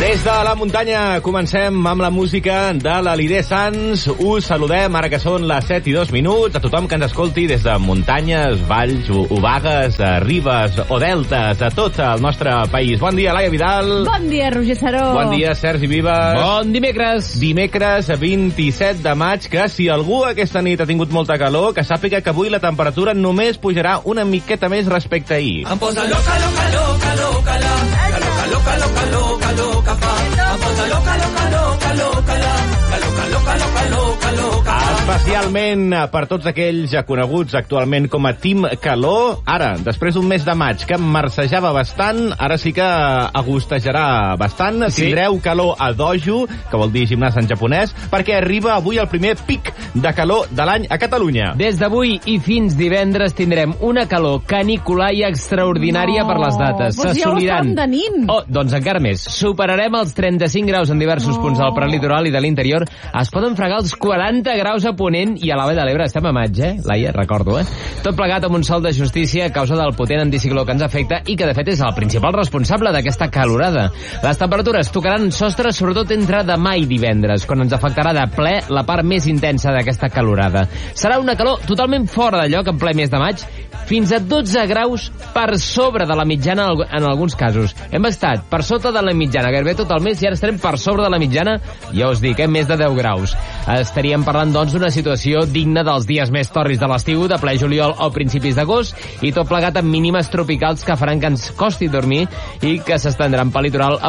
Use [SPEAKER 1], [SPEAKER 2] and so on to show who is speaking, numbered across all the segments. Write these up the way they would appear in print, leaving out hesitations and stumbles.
[SPEAKER 1] Des de la muntanya comencem amb la música de la Lidé Sans. Us saludem, ara que són les 7:02, a tothom que ens escolti des de muntanyes, valls, obagues, ribes o deltes, a tot el nostre país. Bon dia, Laia Vidal.
[SPEAKER 2] Bon dia, Roger Saró.
[SPEAKER 1] Bon dia, Sergi Vives.
[SPEAKER 3] Bon dimecres.
[SPEAKER 1] Dimecres 27 de maig, que si algú aquesta nit ha tingut molta calor, que sàpiga que avui la temperatura només pujarà una miqueta més respecte a ahir.
[SPEAKER 4] Em posa loca, loca, loca, loca, loca, loca, loca, loca, loca, loca, fa. Em posa loca, loca, loca, loca, loca, loca, loca, loca, loca.
[SPEAKER 1] Especialment per tots aquells coneguts actualment com a Team Calor. Ara, després d'un mes de maig que marcejava bastant, ara sí que agustejarà bastant. Sí. Tindreu calor a dojo, que vol dir gimnàs en japonès, perquè arriba avui el primer pic de calor de l'any a Catalunya.
[SPEAKER 3] Des d'avui i fins divendres tindrem una calor canicular i extraordinària per les dates.
[SPEAKER 2] S'assoliran.
[SPEAKER 3] Oh, doncs encara més. Superarem els 35 graus en diversos punts del prelitoral i de l'interior. Es poden fregar els 40 graus a Ponent i a la Vall de l'Ebre. Estem a maig, Laia? Recordo, Tot plegat amb un sol de justícia a causa del potent anticicló que ens afecta i que, de fet, és el principal responsable d'aquesta calorada. Les temperatures tocaran sostres sobretot entre demà i divendres, quan ens afectarà de ple la part més intensa d'aquesta calorada. Serà una calor totalment fora de lloc en ple mes de maig, fins a 12 graus per sobre de la mitjana en alguns casos. Hem estat per sota de la mitjana gairebé tot el mes i ara estarem per sobre de la mitjana, ja us dic, més de 10 graus. Estaríem parlant, doncs, d'una situació digna dels dies més torris de l'estiu, de ple juliol o principis d'agost, i tot plegat amb mínimes tropicals que faran que ens costi dormir i que s'estendran pel litoral,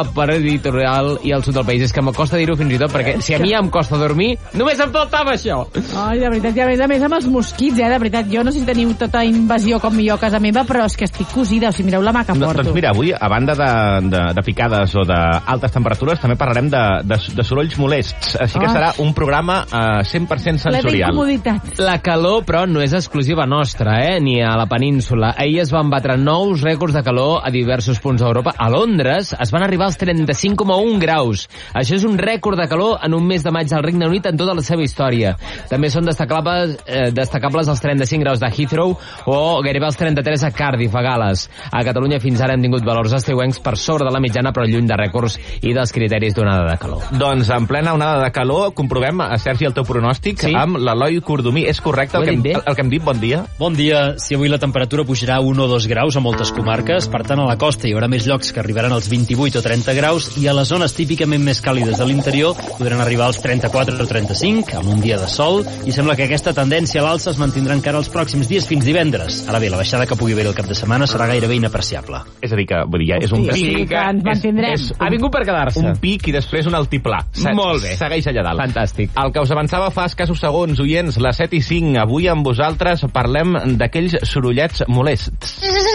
[SPEAKER 3] i al sud del país. És que em costa dir-ho fins i tot, perquè si a mi em costa dormir, només em faltava això.
[SPEAKER 2] Ai, de veritat, i a més amb els mosquits, de veritat. Jo no sé si teniu tota invasió com jo a casa meva, però és que estic cosida, o sigui, mireu la mà que porto.
[SPEAKER 1] Doncs mira, avui, a banda de picades o d'altes temperatures, també parlarem de sorolls molests, així que serà un programa 100% sensorial.
[SPEAKER 2] Ple d'incomoditat.
[SPEAKER 3] La calor, però, no és exclusiva nostra, ni a la península. Ahir es van batre nous rècords de calor a diversos punts d'Europa. A Londres es van arribar als 35,1 graus. Això és un rècord de calor en un mes de maig al Regne Unit en tota la seva història. També són destacables els 35 graus de Heathrow o gairebé els 33 a Cardiff, a Gales. A Catalunya fins ara hem tingut valors estiuencs per sobre de la mitjana, però lluny de rècords i dels criteris d'onada de calor.
[SPEAKER 1] Doncs en plena onada de calor comprovem, Sergi, el teu pronòstic amb l'Eloi Cordomí. És correcte el que hem dit? Bon dia.
[SPEAKER 5] Bon dia. Si avui la temperatura pujarà 1 o 2 graus a moltes comarques, per tant a la costa hi haurà més llocs que arribaran als 28 o 30 graus i a les zones típicament més càlides de l'interior podran arribar als 34 o 35 amb un dia de sol, i sembla que aquesta tendència a l'alça es mantindrà encara els pròxims dies fins divendres. Ara bé, la baixada que pugui haver el cap de setmana serà gairebé inapreciable.
[SPEAKER 1] És a dir, que vull dir, és un pic.
[SPEAKER 2] Sí, que ens mantindrem.
[SPEAKER 3] Ha vingut per quedar-se.
[SPEAKER 1] Un pic i després un altiplà.
[SPEAKER 3] Molt bé.
[SPEAKER 1] Segueix allà dalt.
[SPEAKER 3] Fantàstic.
[SPEAKER 1] El que us avançava fa escassos segons, oients, les 7:05. Avui amb vosaltres parlem d'aquells sorollets molests.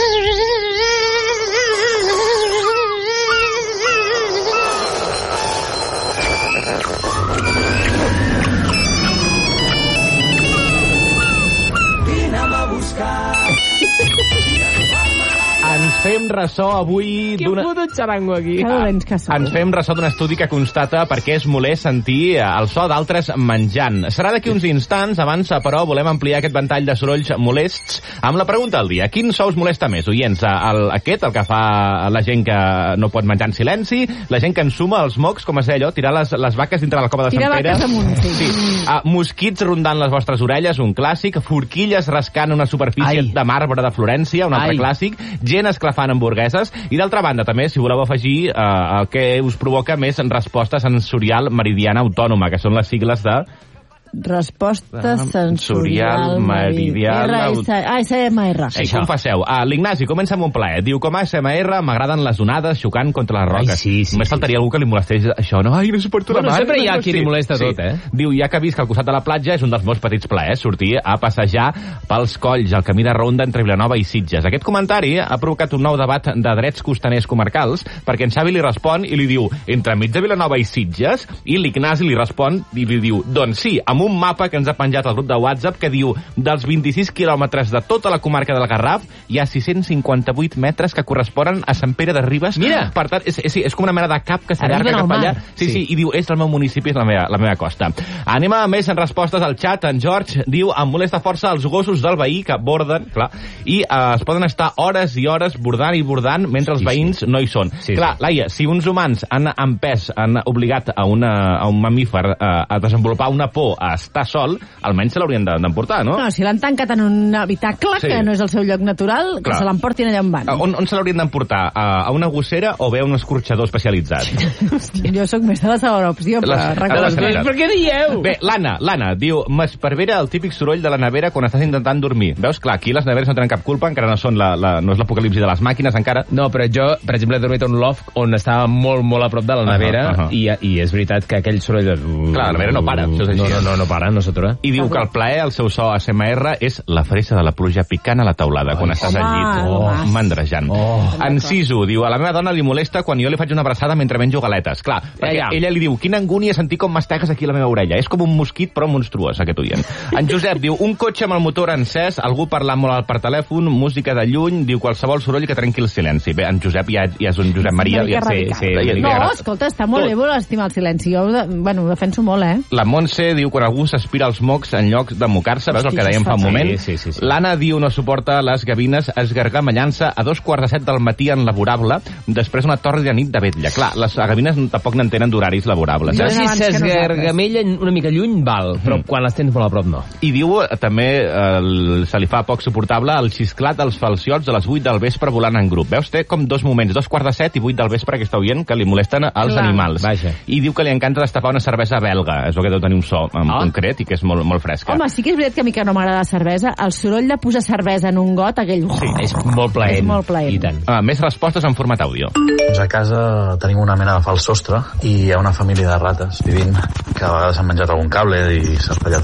[SPEAKER 1] Ens fem ressò avui
[SPEAKER 3] d'una... Que puto xarango aquí.
[SPEAKER 1] Ens fem ressò d'un estudi que constata per què és molest sentir el so d'altres menjant. Serà d'aquí uns instants, abans, però, volem ampliar aquest ventall de sorolls molests amb la pregunta del dia. Quin so us molesta més, oients? El que fa la gent que no pot menjar en silenci, la gent que ensuma els mocs, com es deia allò, tirar les vaques dintre la cova de Sant Pere.
[SPEAKER 2] Tirar vaques amunt,
[SPEAKER 1] sí. Mosquits rondant les vostres orelles, un clàssic. Forquilles rascant una superfície de marbre de Florència, un altre clàssic. Gent esclafant hamburgueses, i d'altra banda també, si voleu afegir el que us provoca més resposta sensorial meridiana autònoma, que són les sigles de
[SPEAKER 2] Resposta sensorial
[SPEAKER 1] meridiana
[SPEAKER 2] ASMR.
[SPEAKER 1] Sí, confesseu. L'Ignasi comença amb un plaer. Diu, com a ASMR m'agraden les onades xocant contra les roques. Només faltaria algú que li molestés això, no? Ai, no suporto la mà.
[SPEAKER 3] Sempre hi ha qui li molesta tot,
[SPEAKER 1] Diu, ja que visc al costat de la platja, és un dels meus petits plaers sortir a passejar pels colls, al camí de ronda entre Vilanova i Sitges. Aquest comentari ha provocat un nou debat de drets costaners comarcals, perquè en Xavi li respon i li diu, entremig de Vilanova i Sitges, i l'Ignasi li respon i li diu, doncs sí, amb un mapa que ens ha penjat al grup de WhatsApp que diu dels 26 quilòmetres de tota la comarca del Garraf hi ha 658 metres que corresponen a Sant Pere de Ribes.
[SPEAKER 3] Mira!
[SPEAKER 1] Per tant, és com una mena de cap que s'allarga cap allà. Sí, i diu, és el meu municipi, és la meva costa. Anem a més en respostes al xat. En George diu, em molesta força els gossos del veí que borden, clar, i es poden estar hores i hores bordant i bordant mentre els veïns no hi són. Clar, Laia, si uns humans han empès, han obligat a un mamífer a desenvolupar una por a estar sol, almenys se l'haurien d'emportar, no?
[SPEAKER 2] No, si l'han tancat en un habitacle, que no és el seu lloc natural, que se l'emportin allà on van.
[SPEAKER 1] On se l'haurien d'emportar? A una gossera o bé a un escorxador especialitzat?
[SPEAKER 2] Hòstia, jo sóc més de la segona opció,
[SPEAKER 3] Per què dieu?
[SPEAKER 1] Bé, l'Anna diu, m'espervera el típic soroll de la nevera quan estàs intentant dormir. Veus? Clar, aquí les neveres no tenen cap culpa, encara no són no és l'apocalipsi de les màquines, encara.
[SPEAKER 3] No, però jo, per exemple, he dormit a un loft on estava molt, molt a prop de la nevera i és veritat que aquell soroll de...
[SPEAKER 1] Clar, la nevera no para.
[SPEAKER 3] No para, no s'atura.
[SPEAKER 1] I diu que el plaer, el seu so ASMR, és la fressa de la pluja picant a la taulada, quan estàs al llit, mandrejant. En Sisu diu, a la meva dona li molesta quan jo li faig una abraçada mentre menjo galetes. Clar, perquè ella li diu, quina angúnia sentir com mastegues aquí a la meva orella. És com un mosquit, però monstruós, aquest oient. En Josep diu, un cotxe amb el motor encès, algú parlant molt per telèfon, música de lluny, diu qualsevol soroll que trenqui el silenci. Bé, en Josep ja és un Josep Maria.
[SPEAKER 2] No, escolta, està molt bé voler estimar el silenci. Jo ho defenso molt,
[SPEAKER 1] La Montse diu, quan algú s'aspira als mocs en lloc de mocar-se, veus el que dèiem fa un moment?
[SPEAKER 3] Sí.
[SPEAKER 1] L'Anna diu, no suporta les gavines esgargamellant-se a 2:45 del matí en laborable, després una torre de nit de vetlla. Clar, les gavines tampoc n'entenen d'horaris laborables.
[SPEAKER 3] Si s'esgargamellen una mica lluny, val, però quan les tens molt a prop, no.
[SPEAKER 1] I diu, també, se li fa poc suportable el xisclat dels falciots a les 8 del vespre volant en grup. Veus, té com dos moments, 2:45 i 8 del vespre, que està oient, que li molesten als animals.
[SPEAKER 3] Vaja.
[SPEAKER 1] I diu que li encanta destapar una cervesa belga, és el que deu tenir un so en concret i que és molt fresca.
[SPEAKER 2] Home, sí que és veritat que a mi que no m'agrada la cervesa, el soroll de posar cervesa en un got, aquell...
[SPEAKER 3] Sí, és molt plaent.
[SPEAKER 2] És molt plaent.
[SPEAKER 3] I tant.
[SPEAKER 1] Més respostes en format àudio.
[SPEAKER 6] Doncs a casa tenim una mena de fals sostre i hi ha una família de rates vivint que a vegades han menjat algun cable i s'ha espatllat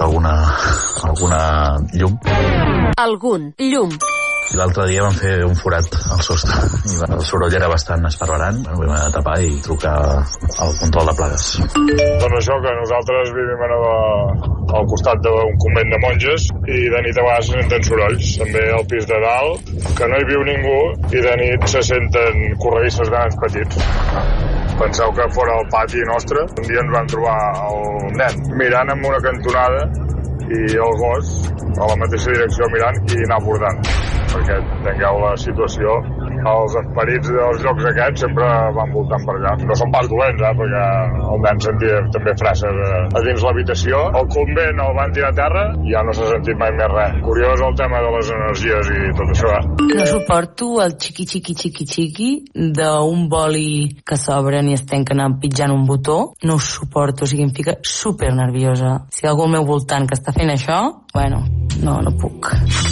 [SPEAKER 6] alguna llum.
[SPEAKER 7] Algun llum.
[SPEAKER 6] I l'altre dia vam fer un forat al sostre i el soroll era bastant esparverant. Vam haver de tapar i trucar al control de plagues.
[SPEAKER 8] Doncs això, que nosaltres vivim al costat d'un convent de monges i de nit a vegades se senten sorolls. També al pis de dalt, que no hi viu ningú i de nit se senten corredissos grans petits. Penseu que fora al pati nostre un dia ens vam trobar el nen mirant en una cantonada i el gos a la mateixa direcció mirant i anar bordant, perquè tingueu la situació. Els esperits dels llocs aquests sempre van voltant per allà. No són pas dolents, perquè el nen sentia també frases a dins l'habitació. El convent el van tirar a terra i ja no s'ha sentit mai més res. Curiós el tema de les energies i tot això.
[SPEAKER 7] No suporto el xiqui d'un boli que s'obren i es tanquen pitjant un botó. No ho suporto, o sigui, em fica super nerviosa. Si hi ha algú al meu voltant que està fent això, bueno, no puc.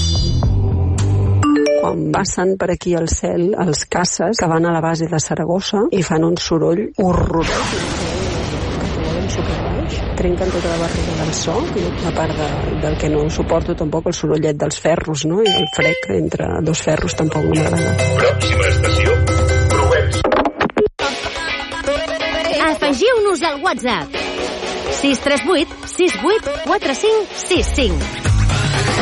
[SPEAKER 9] Quan passen per aquí al cel els caces que van a la base de Saragossa i fan un soroll horrorós, trenquen tota la barrera del so, a part del que no suporto tampoc el sorollet dels ferros, no? I el frec entre dos ferros tampoc no m'agrada.
[SPEAKER 8] Pròxima estació, Provets.
[SPEAKER 10] Afegiu-nos al WhatsApp 638 68 45 65.